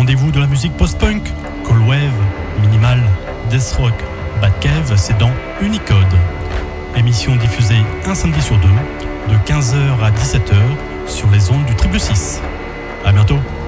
rendez-vous de la musique post-punk, cold wave, minimal, death rock, bad cave, c'est dans Unicode. Émission diffusée un samedi sur deux, de 15h à 17h, sur les ondes du 666. À bientôt.